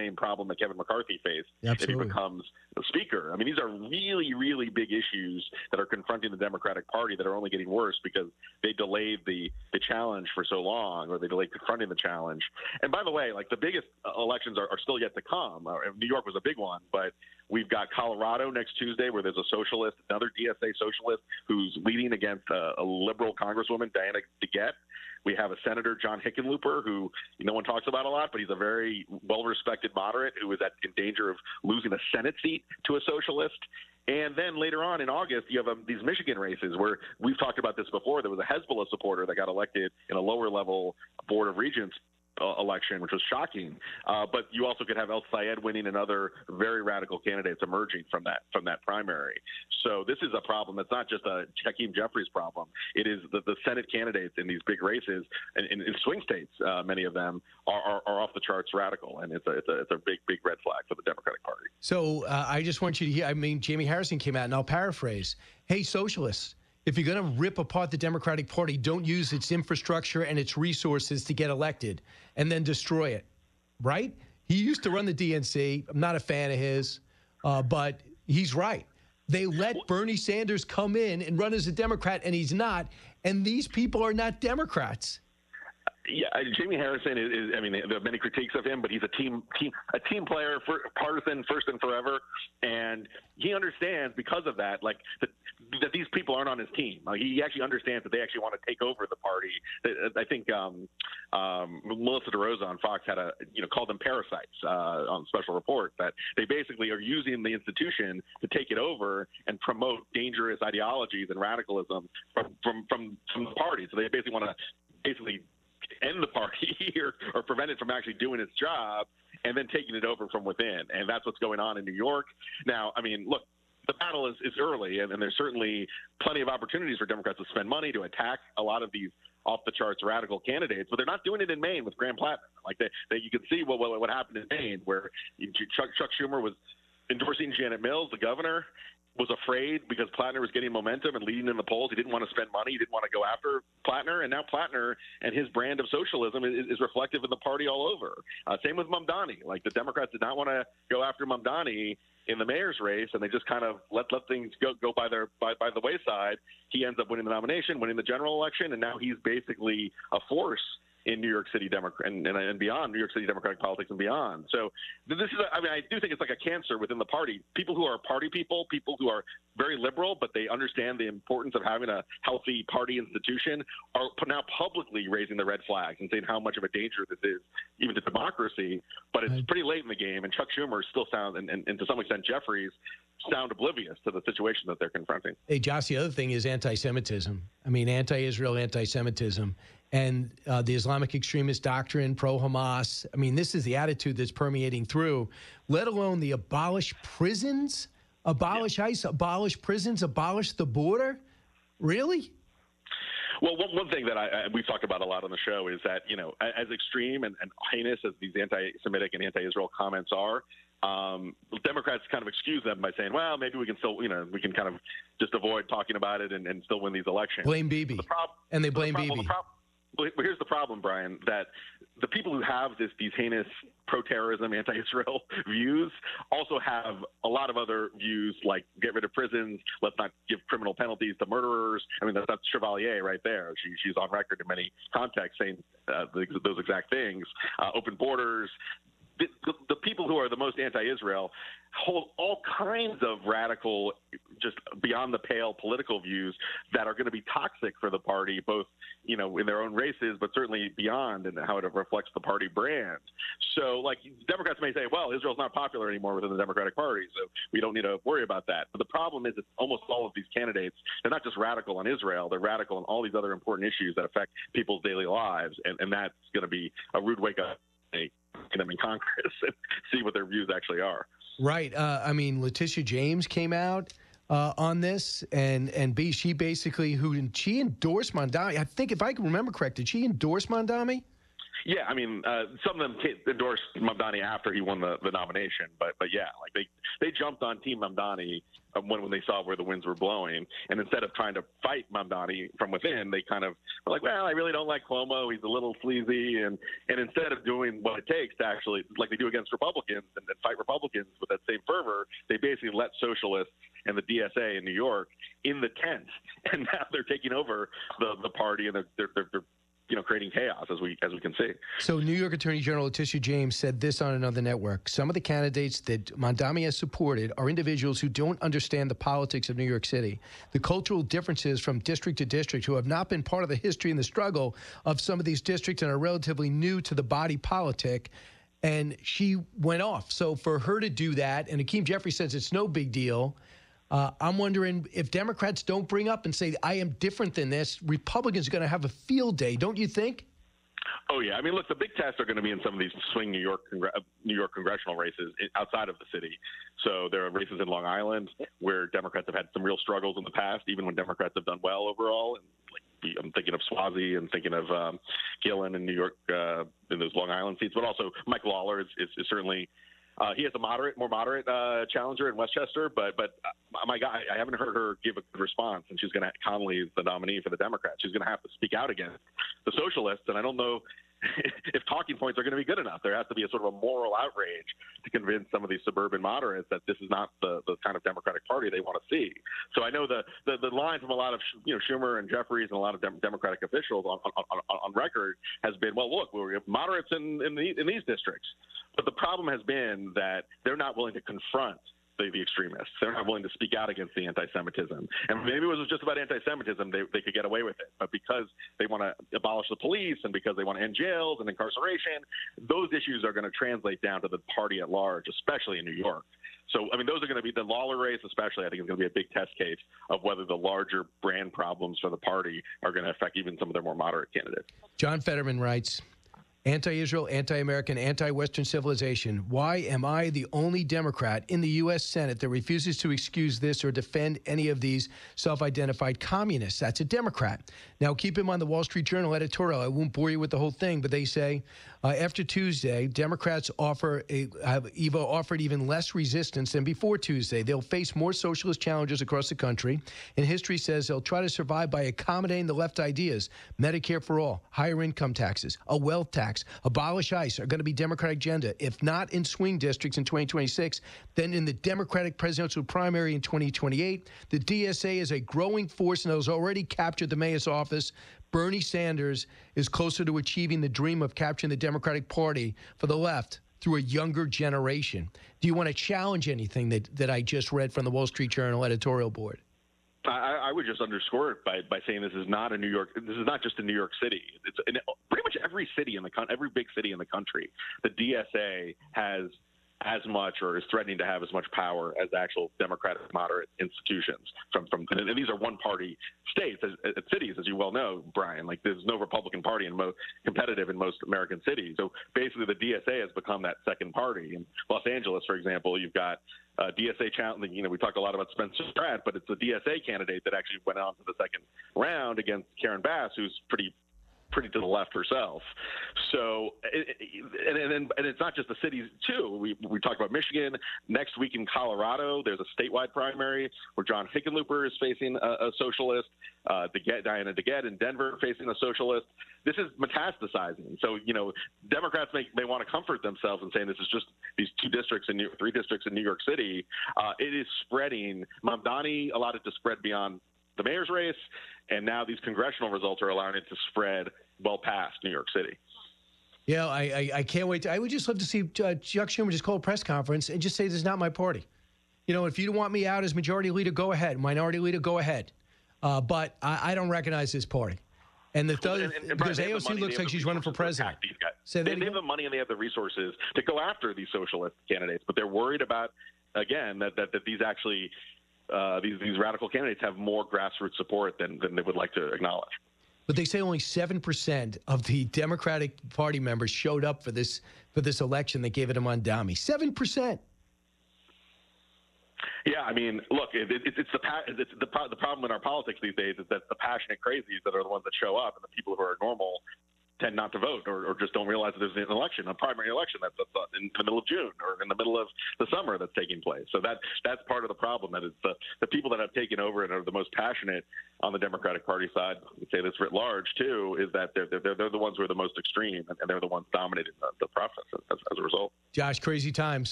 same problem that Kevin McCarthy faced Absolutely. if he becomes the speaker. I mean, these are really, really big issues that are confronting the Democratic Party that are only getting worse because they delayed the challenge for so long, or they delayed confronting the challenge. And by the way, like, the biggest elections are still yet to come. New York was a big one, but we've got Colorado next Tuesday, where there's a socialist, another DSA socialist, who's leading against a liberal Congresswoman, Diana DeGette. We have a Senator, John Hickenlooper, who no one talks about a lot, but he's a very well-respected moderate who is in danger of losing a Senate seat to a socialist. And then later on in August, you have these Michigan races where we've talked about this before. There was a Hezbollah supporter that got elected in a lower-level Board of Regents election, which was shocking. But you also could have El Sayed winning and other very radical candidates emerging from that primary. So this is a problem. It's not just a Hakeem Jeffries problem. It is the Senate candidates in these big races, and in swing states, many of them are off the charts radical, and it's a big red flag for the Democratic Party. So I just want you to hear. I mean, Jamie Harrison came out, and I'll paraphrase: "Hey, socialists, if you're going to rip apart the Democratic Party, don't use its infrastructure and its resources to get elected and then destroy it," right? He used to run the DNC. I'm not a fan of his, but he's right. They let Bernie Sanders come in and run as a Democrat, and he's not. And these people are not Democrats. Yeah, Jamie Harrison is. I mean, there are many critiques of him, but he's a team player, partisan first and forever, and he understands because of that, like that these people aren't on his team. He actually understands that they actually want to take over the party. I think Melissa DeRosa on Fox had called them parasites on Special Report, that they basically are using the institution to take it over and promote dangerous ideologies and radicalism from the party. So they basically want to end the party or prevent it from actually doing its job and then taking it over from within. And that's what's going on in New York. Now, I mean, look, the battle is early, and there's certainly plenty of opportunities for Democrats to spend money to attack a lot of these off-the-charts radical candidates, but they're not doing it in Maine with Graham Plattner. Like, you can see what happened in Maine, where Chuck Schumer was endorsing Janet Mills, the governor, was afraid because Plattner was getting momentum and leading in the polls. He didn't want to spend money. He didn't want to go after Plattner. And now Plattner and his brand of socialism is reflective in the party all over. Same with Mamdani. Like, the Democrats did not want to go after Mamdani in the mayor's race, and they just kind of let things go by the wayside. He ends up winning the nomination, winning the general election, and now he's basically a force in New York City and beyond, New York City Democratic politics and beyond. So this is, I do think it's like a cancer within the party. People who are party people who are very liberal, but they understand the importance of having a healthy party institution, are now publicly raising the red flags and saying how much of a danger this is, even to democracy. But it's pretty late in the game, and Chuck Schumer still sounds, and to some extent Jeffries, sound oblivious to the situation that they're confronting. Hey, Josh, the other thing is anti-Semitism. I mean, anti-Israel, anti-Semitism, and the Islamic extremist doctrine, pro-Hamas. I mean, this is the attitude that's permeating through, let alone the abolish prisons, abolish ICE, abolish prisons, abolish the border. Really? Well, one thing that we've talked about a lot on the show is that, as extreme and heinous as these anti-Semitic and anti-Israel comments are, Democrats kind of excuse them by saying, well, maybe we can still, we can kind of just avoid talking about it and still win these elections. Blame Bibi. And they blame Bibi. But here's the problem, Brian, that the people who have these heinous pro-terrorism, anti-Israel views also have a lot of other views, like get rid of prisons, let's not give criminal penalties to murderers. I mean, that's Chevalier right there. She's on record in many contexts saying those exact things. Open borders. The people who are the most anti-Israel hold all kinds of radical, just beyond the pale political views that are going to be toxic for the party, both, in their own races, but certainly beyond, and how it reflects the party brand. So, like, Democrats may say, well, Israel's not popular anymore within the Democratic Party, so we don't need to worry about that. But the problem is that almost all of these candidates, they're not just radical on Israel, they're radical on all these other important issues that affect people's daily lives, and that's going to be a rude wake-up them in Congress and see what their views actually are. Right. I mean, Letitia James came out on this, and she basically, she endorsed Mamdani. I think, if I can remember correct, did she endorse Mamdani? Yeah, I mean, some of them endorsed Mamdani after he won the nomination, but yeah, like they jumped on Team Mamdani when they saw where the winds were blowing, and instead of trying to fight Mamdani from within, they kind of were like, well, I really don't like Cuomo, he's a little sleazy, and instead of doing what it takes to actually, like they do against Republicans, and fight Republicans with that same fervor, they basically let socialists and the DSA in New York in the tent, and now they're taking over the party, and they're creating chaos, as we can see. So New York Attorney General Letitia James said this on another network. Some of the candidates that Mamdani has supported are individuals who don't understand the politics of New York City, the cultural differences from district to district, who have not been part of the history and the struggle of some of these districts and are relatively new to the body politic. And she went off. So for her to do that, and Hakeem Jeffries says it's no big deal, I'm wondering if Democrats don't bring up and say, I am different than this, Republicans are going to have a field day, don't you think? Oh, yeah. I mean, look, the big tests are going to be in some of these swing New York congressional races outside of the city. So there are races in Long Island where Democrats have had some real struggles in the past, even when Democrats have done well overall. And I'm thinking of Swazi and thinking of Gillen in New York in those Long Island seats. But also Mike Lawler is certainly he has a more moderate challenger in Westchester, but my God, I haven't heard her give a good response, and she's going to Connolly is the nominee for the Democrats. She's going to have to speak out against the socialists, and I don't know if talking points are going to be good enough. There has to be a sort of a moral outrage to convince some of these suburban moderates that this is not the kind of Democratic Party they want to see. So I know the line from a lot of Schumer and Jeffries and a lot of Democratic officials on record has been, well, look, we have moderates in these districts, but the problem has been that they're not willing to confront the extremists. They're not willing to speak out against the anti-Semitism. And maybe it was just about anti-Semitism, they could get away with it. But because they want to abolish the police and because they want to end jails and incarceration, those issues are going to translate down to the party at large, especially in New York. So, I mean, those are going to be the Lawler race, especially, I think is going to be a big test case of whether the larger brand problems for the party are going to affect even some of their more moderate candidates. John Fetterman writes, anti-Israel, anti-American, anti-Western civilization. Why am I the only Democrat in the U.S. Senate that refuses to excuse this or defend any of these self-identified communists? That's a Democrat. Now, keep in mind the Wall Street Journal editorial. I won't bore you with the whole thing, but they say after Tuesday, Democrats have offered even less resistance than before Tuesday. They'll face more socialist challenges across the country. And history says they'll try to survive by accommodating the left ideas. Medicare for all, higher income taxes, a wealth tax, abolish ICE are going to be Democratic agenda. If not in swing districts in 2026, then in the Democratic presidential primary in 2028. The DSA is a growing force and has already captured the mayor's office. Bernie Sanders is closer to achieving the dream of capturing the Democratic Party for the left through a younger generation. Do you want to challenge anything that I just read from the Wall Street Journal editorial board? I would just underscore it by saying this is not just in New York City. It's in pretty much every city every big city in the country. The DSA has as much or is threatening to have as much power as actual Democratic moderate institutions and these are one-party states, cities, as you well know, Brian. Like there's no Republican Party competitive in most American cities. So basically the DSA has become that second party. In Los Angeles, for example, you've got DSA challenge. We talk a lot about Spencer Pratt, but it's the DSA candidate that actually went on to the second round against Karen Bass, who's pretty to the left herself. So, and it's not just the cities too. We talked about Michigan. Next week in Colorado, there's a statewide primary where John Hickenlooper is facing a socialist. Diana DeGette in Denver facing a socialist. This is metastasizing. So, Democrats may want to comfort themselves in saying this is just these three districts in New York City. It is spreading. Mamdani allowed it to spread beyond the mayor's race, and now these congressional results are allowing it to spread well past New York City. Yeah, I can't wait. I would just love to see Chuck Schumer just call a press conference and just say this is not my party. If you want me out as majority leader, go ahead. Minority leader, go ahead. But I don't recognize this party. And because AOC looks like she's running for president. They have the money and they have the resources to go after these socialist candidates, but they're worried about, again, that these actually these radical candidates have more grassroots support than they would like to acknowledge. But they say only 7% of the Democratic Party members showed up for this election that gave it to Mamdani. 7%. Yeah, I mean, look, it's the problem in our politics these days is that the passionate crazies that are the ones that show up, and the people who are normal tend not to vote or just don't realize that there's an election, a primary election that's in the middle of June or in the middle of the summer that's taking place. So that's part of the problem. That it's the people that have taken over and are the most passionate on the Democratic Party side, I would say this writ large too, is that they're the ones who are the most extreme, and they're the ones dominating the process as a result. Josh, crazy times.